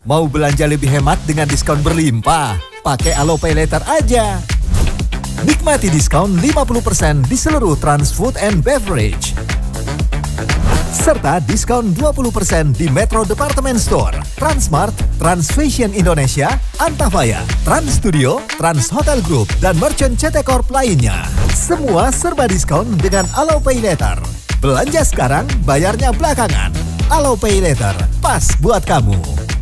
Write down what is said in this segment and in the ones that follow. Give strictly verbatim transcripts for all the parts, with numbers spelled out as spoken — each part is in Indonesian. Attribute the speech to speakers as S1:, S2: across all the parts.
S1: Mau belanja lebih hemat dengan diskon berlimpah? Pakai Alo Pay Later aja. Nikmati diskon lima puluh persen di seluruh Trans Food and Beverage. Serta diskon dua puluh persen di Metro Department Store, Transmart, Trans Fashion Indonesia, Antafaya, Trans Studio, Trans Hotel Group, dan merchant C T Corp lainnya. Semua serba diskon dengan Alo Pay Later. Belanja sekarang, bayarnya belakangan. Alo Pay Later, pas buat kamu.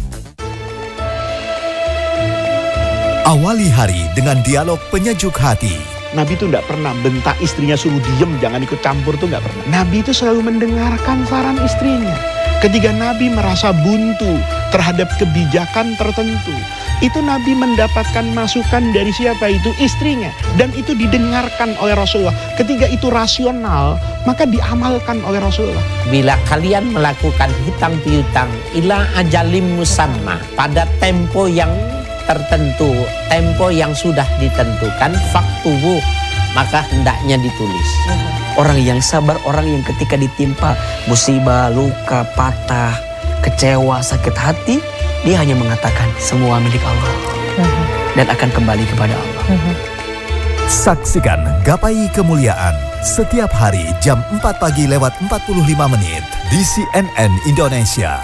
S1: Awali hari dengan dialog penyejuk hati.
S2: Nabi itu nggak pernah bentak istrinya suruh diem, jangan ikut campur, tuh nggak pernah. Nabi itu selalu mendengarkan saran istrinya. Ketika Nabi merasa buntu terhadap kebijakan tertentu, itu Nabi mendapatkan masukan dari siapa? Itu istrinya. Dan itu didengarkan oleh Rasulullah. Ketika itu rasional, maka diamalkan oleh Rasulullah.
S3: Bila kalian melakukan hutang piutang ila ajalim musamma, pada tempo yang tertentu, tempo yang sudah ditentukan, faktubu, maka hendaknya ditulis.
S4: Orang yang sabar, orang yang ketika ditimpa musibah, luka, patah, kecewa, sakit hati, dia hanya mengatakan semua milik Allah dan akan kembali kepada Allah.
S1: Saksikan Gapai Kemuliaan setiap hari jam empat pagi lewat empat puluh lima menit di C N N Indonesia.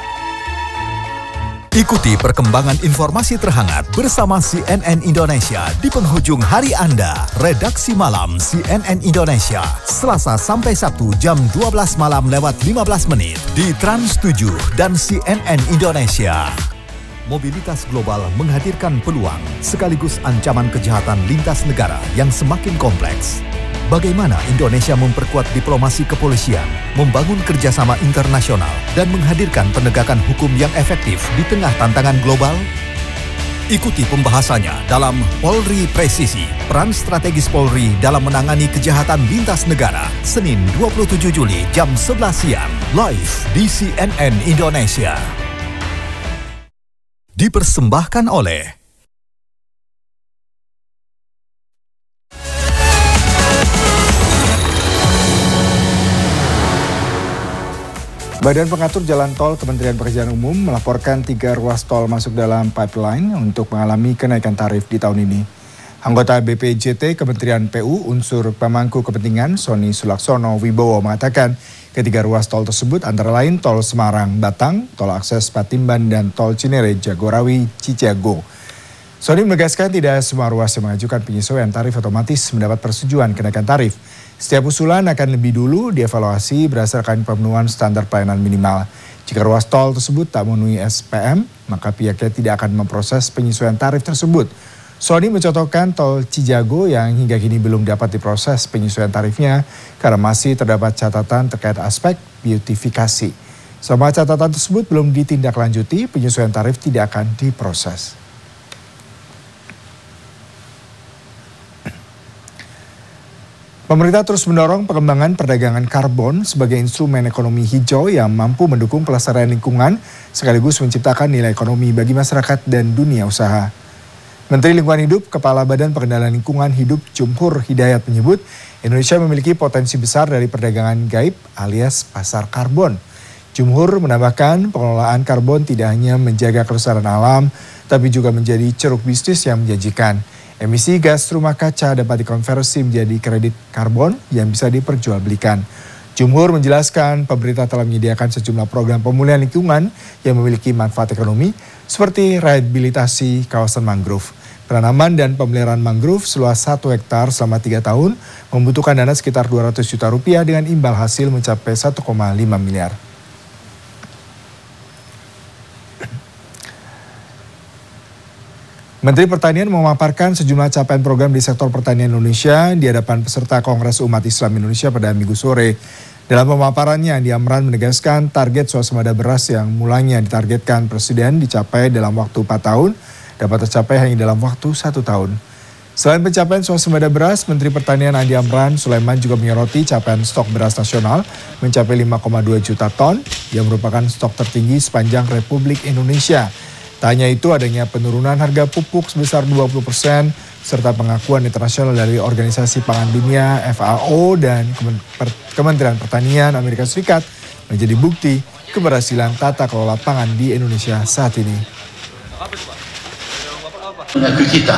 S1: Ikuti perkembangan informasi terhangat bersama C N N Indonesia di penghujung hari Anda. Redaksi Malam C N N Indonesia, Selasa sampai Sabtu jam dua belas malam lewat lima belas menit di Trans tujuh dan C N N Indonesia. Mobilitas global menghadirkan peluang sekaligus ancaman kejahatan lintas negara yang semakin kompleks. Bagaimana Indonesia memperkuat diplomasi kepolisian, membangun kerjasama internasional, dan menghadirkan penegakan hukum yang efektif di tengah tantangan global? Ikuti pembahasannya dalam Polri Presisi, peran strategis Polri dalam menangani kejahatan lintas negara, Senin dua puluh tujuh Juli jam sebelas siang, live di C N N Indonesia. Dipersembahkan oleh
S5: Badan Pengatur Jalan Tol Kementerian Pekerjaan Umum melaporkan tiga ruas tol masuk dalam pipeline untuk mengalami kenaikan tarif di tahun ini. Anggota B P J T Kementerian P U unsur pemangku kepentingan Sony Sulaksono Wibowo mengatakan ketiga ruas tol tersebut antara lain Tol Semarang-Batang, Tol Akses Patimban, dan Tol Cinere Jagorawi-Cicago. Sony menegaskan tidak semua ruas yang mengajukan penyesuaian tarif otomatis mendapat persetujuan kenaikan tarif. Setiap usulan akan lebih dulu dievaluasi berdasarkan pemenuhan standar pelayanan minimal. Jika ruas tol tersebut tak memenuhi S P M, maka pihaknya tidak akan memproses penyesuaian tarif tersebut. Sony mencontohkan Tol Cicago yang hingga kini belum dapat diproses penyesuaian tarifnya karena masih terdapat catatan terkait aspek beautifikasi. Selama catatan tersebut belum ditindaklanjuti, penyesuaian tarif tidak akan diproses. Pemerintah terus mendorong pengembangan perdagangan karbon sebagai instrumen ekonomi hijau yang mampu mendukung pelestarian lingkungan sekaligus menciptakan nilai ekonomi bagi masyarakat dan dunia usaha. Menteri Lingkungan Hidup, Kepala Badan Pengendalian Lingkungan Hidup Jumhur Hidayat menyebut Indonesia memiliki potensi besar dari perdagangan gaib alias pasar karbon. Jumhur menambahkan pengelolaan karbon tidak hanya menjaga kelestarian alam, tapi juga menjadi ceruk bisnis yang menjanjikan. Emisi gas rumah kaca dapat dikonversi menjadi kredit karbon yang bisa diperjualbelikan. Jumhur menjelaskan pemerintah telah menyediakan sejumlah program pemulihan lingkungan yang memiliki manfaat ekonomi seperti rehabilitasi kawasan mangrove. Penanaman dan pemeliharaan mangrove seluas satu hektar selama tiga tahun membutuhkan dana sekitar dua ratus juta rupiah dengan imbal hasil mencapai satu koma lima miliar. Menteri Pertanian memaparkan sejumlah capaian program di sektor pertanian Indonesia di hadapan peserta Kongres Umat Islam Indonesia pada Minggu sore. Dalam pemaparannya, Andi Amran menegaskan target swasembada beras yang mulanya ditargetkan Presiden dicapai dalam waktu empat tahun, dapat tercapai hanya dalam waktu satu tahun. Selain pencapaian swasembada beras, Menteri Pertanian Andi Amran Sulaiman juga menyoroti capaian stok beras nasional mencapai lima koma dua juta ton, yang merupakan stok tertinggi sepanjang Republik Indonesia. Tak hanya itu, adanya penurunan harga pupuk sebesar dua puluh persen, serta pengakuan internasional dari Organisasi Pangan Dunia F A O dan Kementerian Pertanian Amerika Serikat menjadi bukti keberhasilan tata kelola pangan di Indonesia saat ini.
S6: Mengakui kita,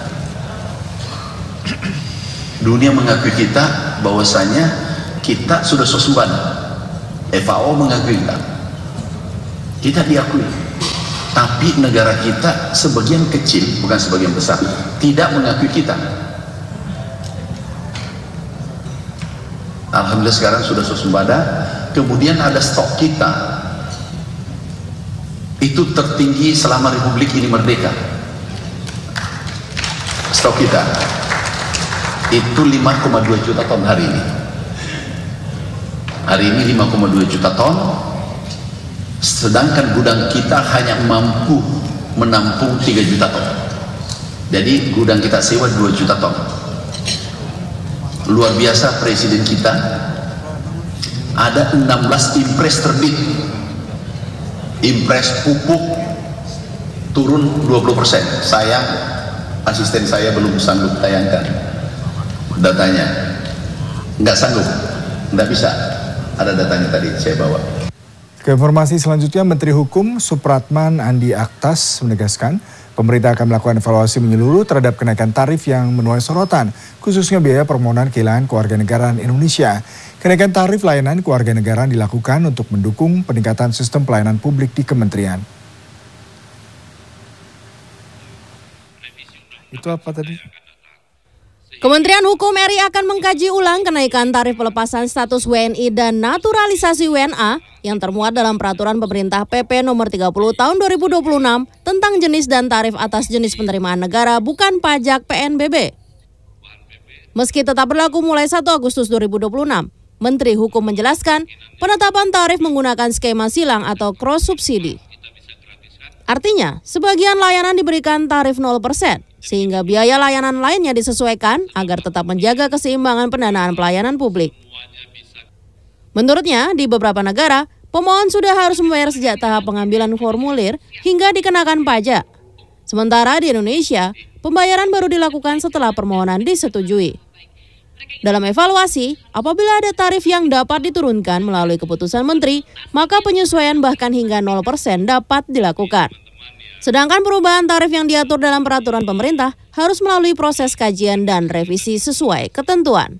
S6: dunia mengakui kita bahwasanya kita sudah swasembada. F A O mengakui kita, kita diakui. Tapi negara kita sebagian kecil, bukan sebagian besar, tidak mengakui kita. Alhamdulillah sekarang sudah swasembada. Kemudian ada stok kita, itu tertinggi selama Republik ini merdeka. Stok kita itu lima koma dua juta ton hari ini. Hari ini lima koma dua juta ton. Sedangkan gudang kita hanya mampu menampung tiga juta ton. Jadi gudang kita sewa dua juta ton. Luar biasa presiden kita. Ada enam belas impres terbit. Impres pupuk turun dua puluh persen. Sayang asisten saya belum sanggup tayangkan datanya. Nggak sanggup, nggak bisa. Ada datanya tadi saya bawa.
S5: Ke informasi selanjutnya, Menteri Hukum Supratman Andi Aktas menegaskan pemerintah akan melakukan evaluasi menyeluruh terhadap kenaikan tarif yang menuai sorotan, khususnya biaya permohonan kehilangan kewarganegaraan Indonesia. Kenaikan tarif layanan kewarganegaraan dilakukan untuk mendukung peningkatan sistem pelayanan publik di kementerian. Itu apa tadi?
S7: Kementerian Hukum R I akan mengkaji ulang kenaikan tarif pelepasan status W N I dan naturalisasi W N A yang termuat dalam Peraturan Pemerintah P P nomor tiga puluh tahun dua ribu dua puluh enam tentang jenis dan tarif atas jenis penerimaan negara bukan pajak P N B B. Meski tetap berlaku mulai satu Agustus dua ribu dua puluh enam, Menteri Hukum menjelaskan penetapan tarif menggunakan skema silang atau cross subsidi. Artinya, sebagian layanan diberikan tarif nol persen, sehingga biaya layanan lainnya disesuaikan agar tetap menjaga keseimbangan pendanaan pelayanan publik. Menurutnya, di beberapa negara, pemohon sudah harus membayar sejak tahap pengambilan formulir hingga dikenakan pajak. Sementara di Indonesia, pembayaran baru dilakukan setelah permohonan disetujui. Dalam evaluasi, apabila ada tarif yang dapat diturunkan melalui keputusan menteri, maka penyesuaian bahkan hingga nol persen dapat dilakukan. Sedangkan perubahan tarif yang diatur dalam peraturan pemerintah harus melalui proses kajian dan revisi sesuai ketentuan.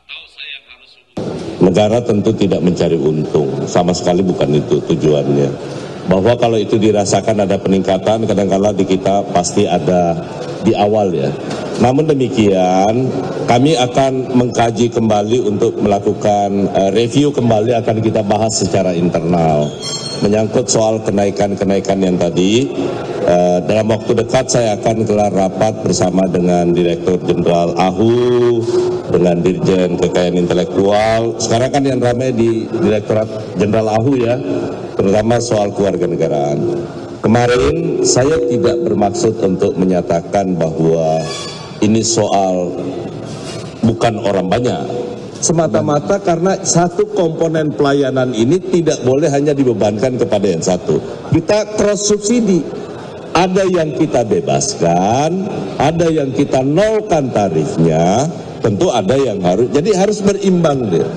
S8: Negara tentu tidak mencari untung, sama sekali bukan itu tujuannya. Bahwa kalau itu dirasakan ada peningkatan, kadang-kadang di kita pasti ada di awal ya. Namun demikian, kami akan mengkaji kembali untuk melakukan uh, review kembali, akan kita bahas secara internal. Menyangkut soal kenaikan-kenaikan yang tadi, uh, dalam waktu dekat saya akan gelar rapat bersama dengan Direktur Jenderal A H U, dengan Dirjen Kekayaan Intelektual. Sekarang kan yang ramai di Direktorat Jenderal A H U ya, terutama soal kewarganegaraan. Kemarin saya tidak bermaksud untuk menyatakan bahwa ini soal bukan orang banyak. Semata-mata karena satu komponen pelayanan ini tidak boleh hanya dibebankan kepada yang satu. Kita cross subsidi. Ada yang kita bebaskan, ada yang kita nolkan tarifnya, tentu ada yang harus, jadi harus berimbang deh.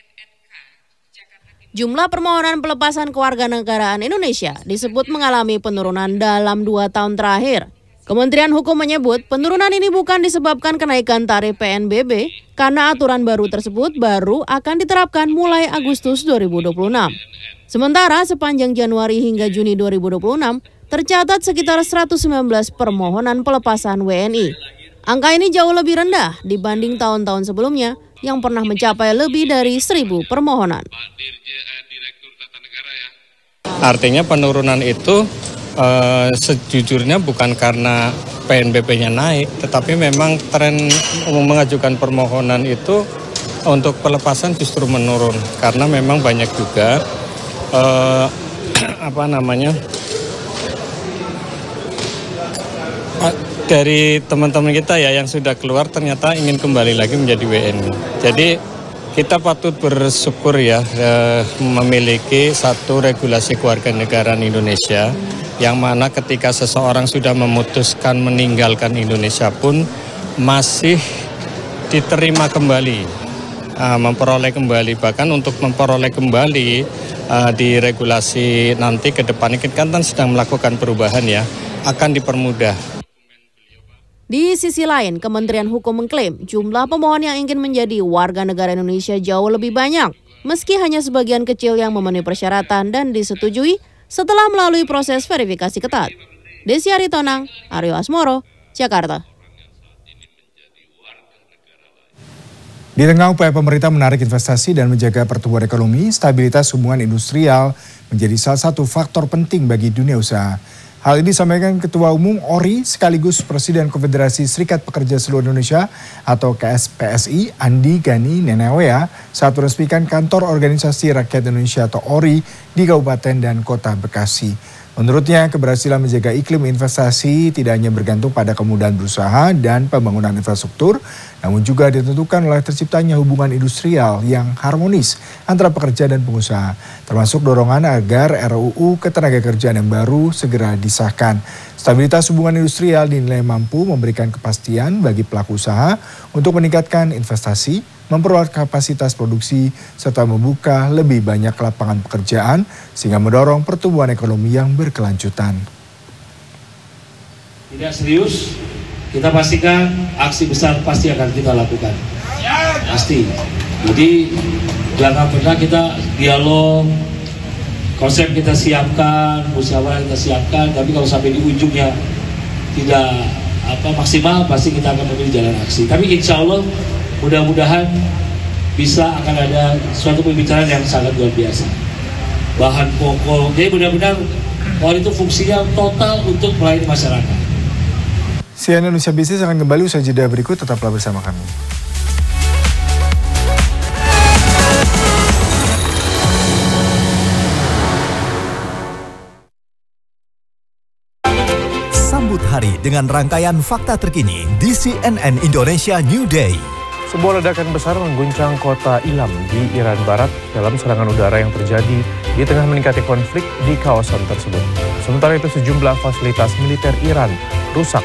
S7: Jumlah permohonan pelepasan kewarganegaraan Indonesia disebut mengalami penurunan dalam dua tahun terakhir. Kementerian Hukum menyebut penurunan ini bukan disebabkan kenaikan tarif P N B B karena aturan baru tersebut baru akan diterapkan mulai Agustus dua ribu dua puluh enam. Sementara sepanjang Januari hingga Juni dua ribu dua puluh enam tercatat sekitar seratus sembilan belas permohonan pelepasan W N I. Angka ini jauh lebih rendah dibanding tahun-tahun sebelumnya yang pernah mencapai lebih dari seribu permohonan.
S9: Artinya penurunan itu Uh, sejujurnya bukan karena P N B B-nya naik, tetapi memang tren mengajukan permohonan itu untuk pelepasan justru menurun karena memang banyak juga uh, apa namanya dari teman-teman kita ya yang sudah keluar ternyata ingin kembali lagi menjadi W N I. Jadi kita patut bersyukur ya uh, memiliki satu regulasi kewarganegaraan Indonesia yang mana ketika seseorang sudah memutuskan meninggalkan Indonesia pun masih diterima kembali uh, memperoleh kembali, bahkan untuk memperoleh kembali uh, di regulasi nanti ke depan ini kan sedang melakukan perubahan ya, akan dipermudah.
S7: Di sisi lain, Kementerian Hukum mengklaim jumlah pemohon yang ingin menjadi warga negara Indonesia jauh lebih banyak, meski hanya sebagian kecil yang memenuhi persyaratan dan disetujui setelah melalui proses verifikasi ketat. Desi Aritonang, Aryo Asmoro, Jakarta.
S5: Di tengah upaya pemerintah menarik investasi dan menjaga pertumbuhan ekonomi, stabilitas hubungan industrial menjadi salah satu faktor penting bagi dunia usaha. Hal ini disampaikan Ketua Umum O R I sekaligus Presiden Konfederasi Serikat Pekerja Seluruh Indonesia atau K S P S I Andi Gani Nenawea saat meresmikan Kantor Organisasi Rakyat Indonesia atau O R I di Kabupaten dan Kota Bekasi. Menurutnya, keberhasilan menjaga iklim investasi tidak hanya bergantung pada kemudahan berusaha dan pembangunan infrastruktur, namun juga ditentukan oleh terciptanya hubungan industrial yang harmonis antara pekerja dan pengusaha, termasuk dorongan agar R U U Ketenagakerjaan yang baru segera disahkan. Stabilitas hubungan industrial dinilai mampu memberikan kepastian bagi pelaku usaha untuk meningkatkan investasi, memperluas kapasitas produksi, serta membuka lebih banyak lapangan pekerjaan sehingga mendorong pertumbuhan ekonomi yang berkelanjutan.
S10: Tidak serius, kita pastikan aksi besar pasti akan kita lakukan. Pasti. Jadi jangan pernah kita dialog, konsep kita siapkan, musyawarah kita siapkan, tapi kalau sampai di ujungnya tidak apa maksimal, pasti kita akan memilih jalan aksi. Tapi insya Allah mudah-mudahan bisa akan ada suatu pembicaraan yang sangat luar biasa. Bahan pokok, jadi benar-benar orang itu fungsinya total untuk melayani masyarakat.
S5: C N N Indonesia Bisnis akan kembali usai jeda berikut, tetaplah bersama kami.
S1: Sambut hari dengan rangkaian fakta terkini di C N N Indonesia New Day.
S11: Sebuah ledakan besar mengguncang kota Ilam di Iran Barat dalam serangan udara yang terjadi di tengah meningkatnya konflik di kawasan tersebut. Sementara itu sejumlah fasilitas militer Iran rusak.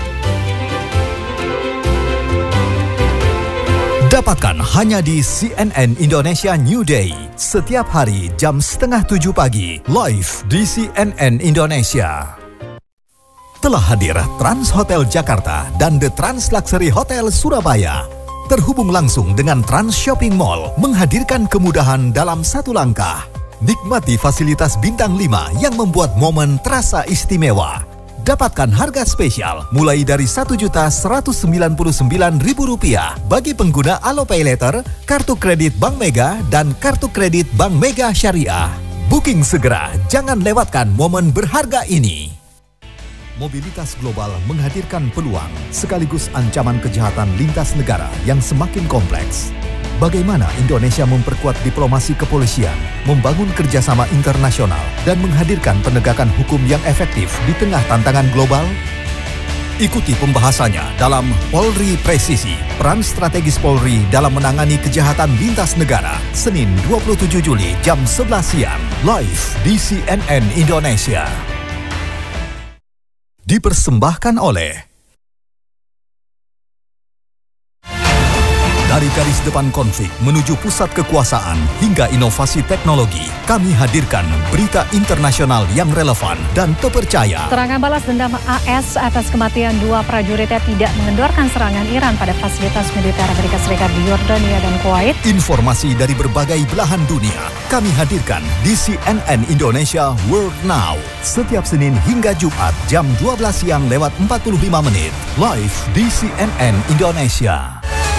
S1: Dapatkan hanya di C N N Indonesia New Day. Setiap hari jam setengah tujuh pagi, live di C N N Indonesia. Telah hadir Trans Hotel Jakarta dan The Trans Luxury Hotel Surabaya. Terhubung langsung dengan Trans Shopping Mall, menghadirkan kemudahan dalam satu langkah. Nikmati fasilitas bintang lima yang membuat momen terasa istimewa. Dapatkan harga spesial mulai dari satu juta seratus sembilan puluh sembilan ribu rupiah bagi pengguna Alopay Later, kartu kredit Bank Mega, dan kartu kredit Bank Mega Syariah. Booking segera, jangan lewatkan momen berharga ini. Mobilitas global menghadirkan peluang sekaligus ancaman kejahatan lintas negara yang semakin kompleks. Bagaimana Indonesia memperkuat diplomasi kepolisian, membangun kerjasama internasional, dan menghadirkan penegakan hukum yang efektif di tengah tantangan global? Ikuti pembahasannya dalam Polri Presisi, peran strategis Polri dalam menangani kejahatan lintas negara, Senin dua puluh tujuh Juli jam sebelas siang, live di C N N Indonesia. Dipersembahkan oleh dari garis depan konflik menuju pusat kekuasaan hingga inovasi teknologi, kami hadirkan berita internasional yang relevan dan terpercaya.
S12: Serangan balas dendam A S atas kematian dua prajuritnya tidak mengendorkan serangan Iran pada fasilitas militer Amerika Serikat di Yordania dan Kuwait.
S1: Informasi dari berbagai belahan dunia kami hadirkan di C N N Indonesia World Now. Setiap Senin hingga Jumat jam dua belas siang lewat empat puluh lima menit. Live di C N N Indonesia.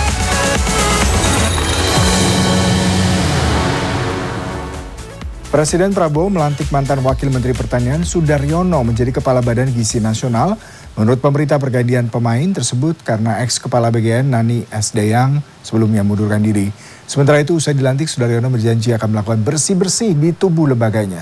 S5: Presiden Prabowo melantik mantan Wakil Menteri Pertanian Sudaryono menjadi Kepala Badan Gizi Nasional. Menurut pemerintah, pergantian pemain tersebut karena ex-Kepala B G N Nani S. Deyang sebelumnya mundurkan diri. Sementara itu, usai dilantik, Sudaryono berjanji akan melakukan bersih-bersih di tubuh lembaganya.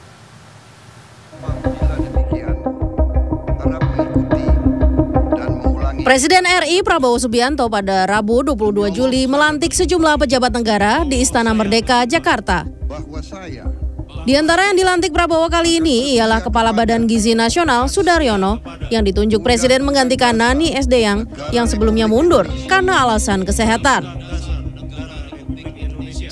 S7: Presiden R I Prabowo Subianto pada Rabu dua puluh dua Juli melantik sejumlah pejabat negara di Istana Merdeka, Jakarta. Di antara yang dilantik Prabowo kali ini ialah Kepala Badan Gizi Nasional Sudaryono yang ditunjuk Presiden menggantikan Nani S. Deyang yang sebelumnya mundur karena alasan kesehatan.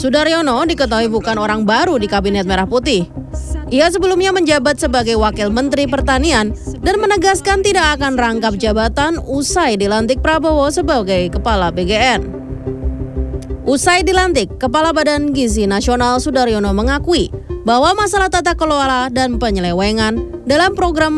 S7: Sudaryono diketahui bukan orang baru di Kabinet Merah Putih. Ia sebelumnya menjabat sebagai Wakil Menteri Pertanian dan menegaskan tidak akan rangkap jabatan usai dilantik Prabowo sebagai Kepala B G N. Usai dilantik, Kepala Badan Gizi Nasional Sudaryono mengakui bahwa masalah tata kelola dan penyelewengan dalam program